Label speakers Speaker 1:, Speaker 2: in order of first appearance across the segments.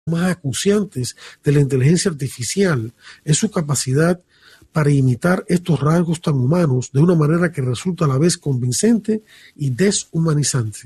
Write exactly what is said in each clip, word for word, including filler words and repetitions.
Speaker 1: más acuciantes de la inteligencia artificial es su capacidad para imitar estos rasgos tan humanos de una manera que resulta a la vez convincente y deshumanizante.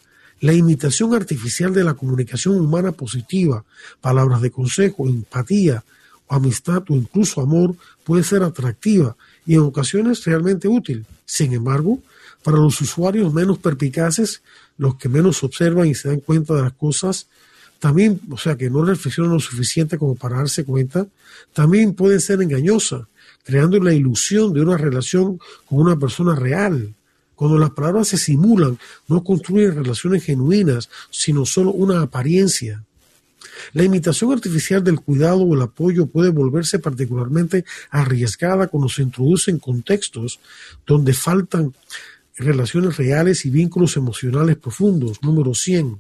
Speaker 1: La imitación artificial de la comunicación humana positiva, palabras de consejo, empatía, o amistad o incluso amor puede ser atractiva y en ocasiones realmente útil. Sin embargo, para los usuarios menos perspicaces, los que menos observan y se dan cuenta de las cosas, también, o sea, que no reflexionan lo suficiente como para darse cuenta, también puede ser engañosa, creando la ilusión de una relación con una persona real. Cuando las palabras se simulan, no construyen relaciones genuinas, sino solo una apariencia. La imitación artificial del cuidado o el apoyo puede volverse particularmente arriesgada cuando se introduce en contextos donde faltan relaciones reales y vínculos emocionales profundos. Número cien.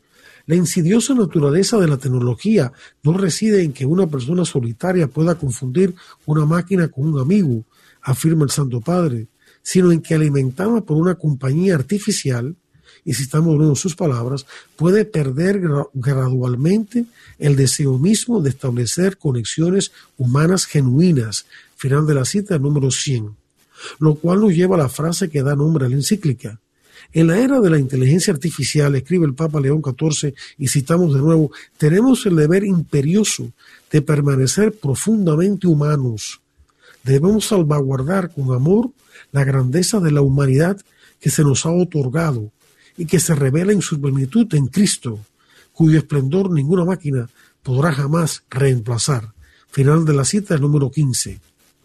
Speaker 1: La insidiosa naturaleza de la tecnología no reside en que una persona solitaria pueda confundir una máquina con un amigo, afirma el Santo Padre, sino en que alimentada por una compañía artificial, y citamos uno de sus palabras, puede perder gradualmente el deseo mismo de establecer conexiones humanas genuinas. Final de la cita número cien. Lo cual nos lleva a la frase que da nombre a la encíclica. En la era de la inteligencia artificial, escribe el Papa León catorce, y citamos de nuevo, tenemos el deber imperioso de permanecer profundamente humanos. Debemos salvaguardar con amor la grandeza de la humanidad que se nos ha otorgado y que se revela en su plenitud en Cristo, cuyo esplendor ninguna máquina podrá jamás reemplazar. Final de la cita número quince.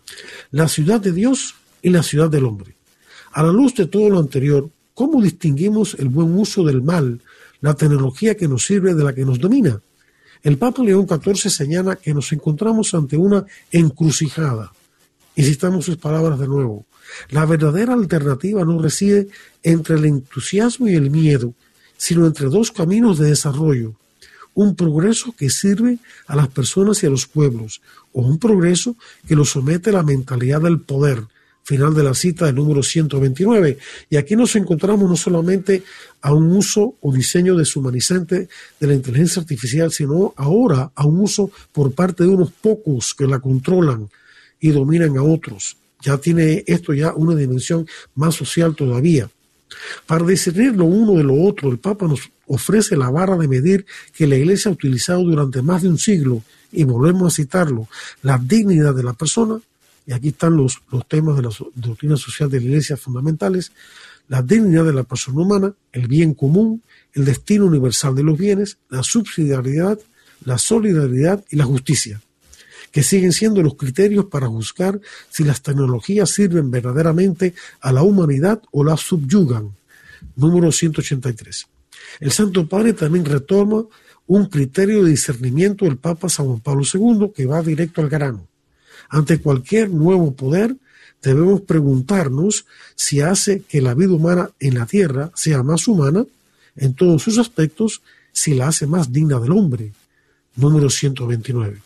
Speaker 1: La ciudad de Dios y la ciudad del hombre. A la luz de todo lo anterior, ¿cómo distinguimos el buen uso del mal, la tecnología que nos sirve de la que nos domina? El Papa León catorce señala que nos encontramos ante una encrucijada. Y citamos sus palabras de nuevo. La verdadera alternativa no reside entre el entusiasmo y el miedo, sino entre dos caminos de desarrollo. Un progreso que sirve a las personas y a los pueblos, o un progreso que los somete a la mentalidad del poder. Final de la cita del número ciento veintinueve. Y aquí nos encontramos no solamente a un uso o diseño deshumanizante de la inteligencia artificial, sino ahora a un uso por parte de unos pocos que la controlan y dominan a otros. Ya tiene esto ya una dimensión más social todavía. Para discernir lo uno de lo otro, el Papa nos ofrece la vara de medir que la Iglesia ha utilizado durante más de un siglo, y volvemos a citarlo, la dignidad de la persona. Y aquí están los, los temas de la doctrina social de la Iglesia fundamentales: la dignidad de la persona humana, el bien común, el destino universal de los bienes, la subsidiariedad, la solidaridad y la justicia, que siguen siendo los criterios para juzgar si las tecnologías sirven verdaderamente a la humanidad o la subyugan. Número ciento ochenta y tres. El Santo Padre también retoma un criterio de discernimiento del Papa San Juan Pablo segundo que va directo al grano. Ante cualquier nuevo poder, debemos preguntarnos si hace que la vida humana en la tierra sea más humana en todos sus aspectos, si la hace más digna del hombre. Número ciento veintinueve.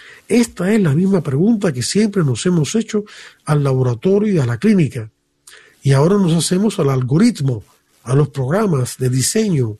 Speaker 1: Esta es la misma pregunta que siempre nos hemos hecho al laboratorio y a la clínica. Y ahora nos hacemos al algoritmo, a los programas de diseño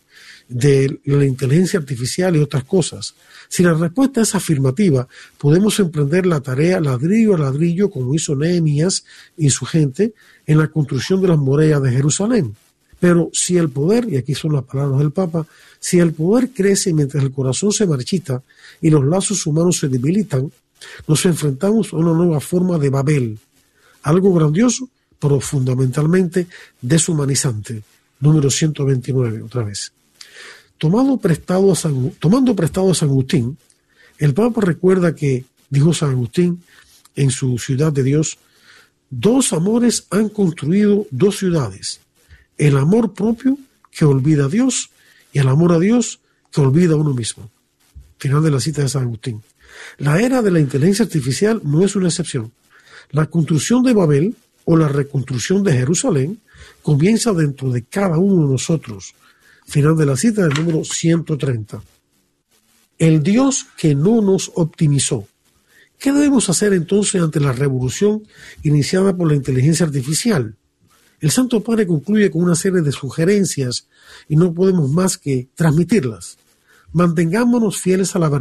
Speaker 1: de la inteligencia artificial y otras cosas. Si la respuesta es afirmativa, podemos emprender la tarea ladrillo a ladrillo, como hizo Nehemías y su gente en la construcción de las murallas de Jerusalén. Pero si el poder, y aquí son las palabras del Papa, si el poder crece mientras el corazón se marchita y los lazos humanos se debilitan, nos enfrentamos a una nueva forma de Babel, algo grandioso, pero fundamentalmente deshumanizante. Número ciento veintinueve, otra vez. Tomado prestado a San, tomando prestado a San Agustín, el Papa recuerda que, dijo San Agustín en su Ciudad de Dios, dos amores han construido dos ciudades: el amor propio que olvida a Dios y el amor a Dios que olvida a uno mismo. Final de la cita de San Agustín. La era de la inteligencia artificial no es una excepción. La construcción de Babel o la reconstrucción de Jerusalén comienza dentro de cada uno de nosotros. Final de la cita del número ciento treinta. El Dios que no nos optimizó. ¿Qué debemos hacer entonces ante la revolución iniciada por la inteligencia artificial? El Santo Padre concluye con una serie de sugerencias y no podemos más que transmitirlas. Mantengámonos fieles a la verdad